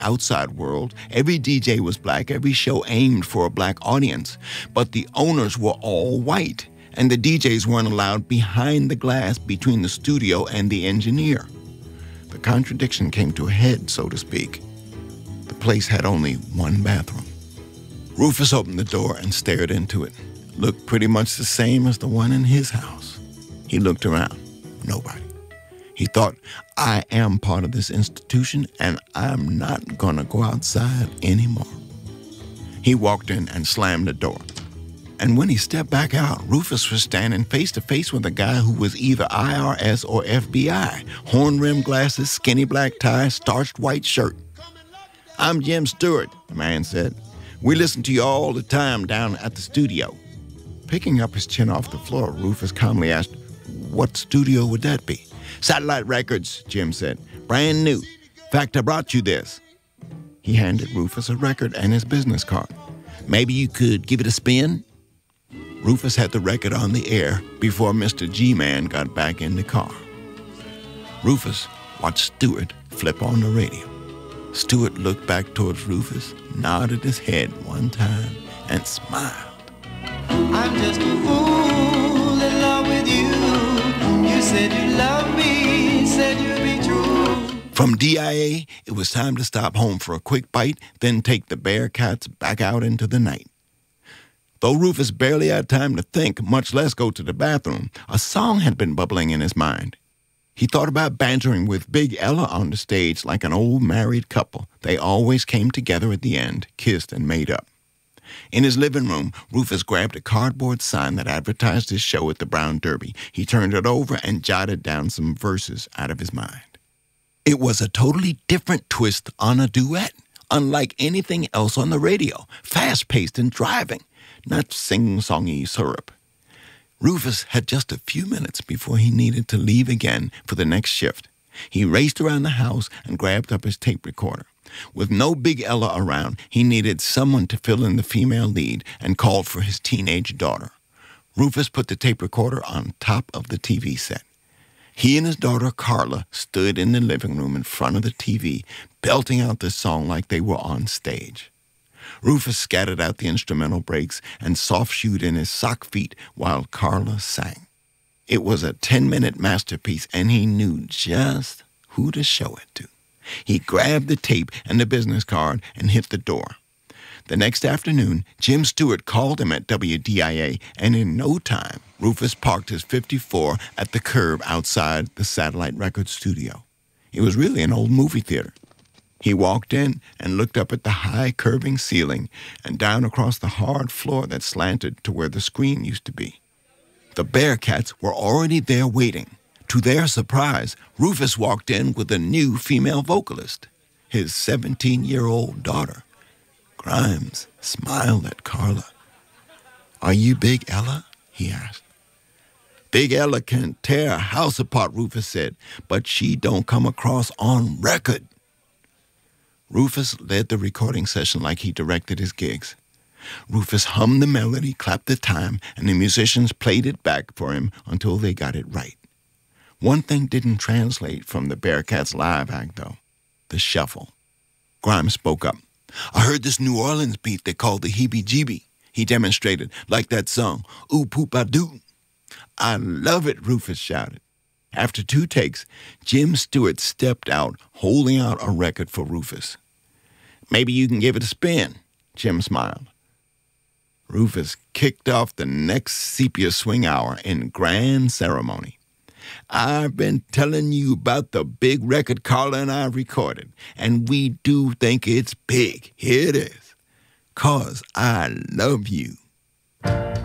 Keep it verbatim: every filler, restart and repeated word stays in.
outside world, every D J was black, every show aimed for a black audience, but the owners were all white, and the D Js weren't allowed behind the glass between the studio and the engineer. The contradiction came to a head, so to speak. The place had only one bathroom. Rufus opened the door and stared into it. Looked pretty much the same as the one in his house. He looked around. Nobody. He thought, I am part of this institution, and I'm not gonna go outside anymore. He walked in and slammed the door. And when he stepped back out, Rufus was standing face to face with a guy who was either I R S or F B I. Horn-rimmed glasses, skinny black tie, starched white shirt. I'm Jim Stewart, the man said. We listen to you all the time down at the studio. Picking up his chin off the floor, Rufus calmly asked, what studio would that be? Satellite Records, Jim said. Brand new. In fact, I brought you this. He handed Rufus a record and his business card. Maybe you could give it a spin? Rufus had the record on the air before Mister G-Man got back in the car. Rufus watched Stewart flip on the radio. Stewart looked back towards Rufus, nodded his head one time, and smiled. I'm just a fool in love with you. You said you love me, said you'd be true. From D I A, it was time to stop home for a quick bite, then take the Bearcats back out into the night. Though Rufus barely had time to think, much less go to the bathroom, a song had been bubbling in his mind. He thought about bantering with Big Ella on the stage like an old married couple. They always came together at the end, kissed and made up. In his living room, Rufus grabbed a cardboard sign that advertised his show at the Brown Derby. He turned it over and jotted down some verses out of his mind. It was a totally different twist on a duet, unlike anything else on the radio, fast-paced and driving, not sing-songy syrup. Rufus had just a few minutes before he needed to leave again for the next shift. He raced around the house and grabbed up his tape recorder. With no Big Ella around, he needed someone to fill in the female lead and called for his teenage daughter. Rufus put the tape recorder on top of the T V set. He and his daughter, Carla, stood in the living room in front of the T V, belting out the song like they were on stage. Rufus scattered out the instrumental breaks and soft-shoed in his sock feet while Carla sang. It was a ten-minute masterpiece, and he knew just who to show it to. He grabbed the tape and the business card and hit the door. The next afternoon, Jim Stewart called him at W D I A, and in no time, Rufus parked his fifty-four at the curb outside the Satellite Records studio. It was really an old movie theater. He walked in and looked up at the high curving ceiling and down across the hard floor that slanted to where the screen used to be. The Bearcats were already there waiting. To their surprise, Rufus walked in with a new female vocalist, his seventeen-year-old daughter. Grimes smiled at Carla. Are you Big Ella? He asked. Big Ella can tear a house apart, Rufus said, but she don't come across on record. Rufus led the recording session like he directed his gigs. Rufus hummed the melody, clapped the time, and the musicians played it back for him until they got it right. One thing didn't translate from the Bearcats' live act, though. The shuffle. Grimes spoke up. I heard this New Orleans beat they called the heebie-jeebie. He demonstrated, like that song, Ooh Poop-a-Doo. I love it, Rufus shouted. After two takes, Jim Stewart stepped out, holding out a record for Rufus. Maybe you can give it a spin, Jim smiled. Rufus kicked off the next sepia swing hour in grand ceremony. I've been telling you about the big record Carla and I recorded, and we do think it's big. Here it is. 'Cause I love you.